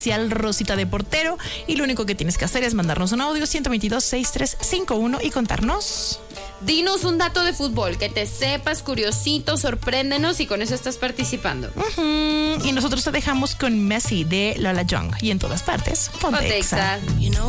Rosita de Portero, y lo único que tienes que hacer es mandarnos un audio 122-6351 y contarnos. Dinos un dato de fútbol que te sepas, curiosito, sorpréndenos, y con eso estás participando. Y nosotros te dejamos con Messi de Lola Young, y en todas partes, Ponte Exa.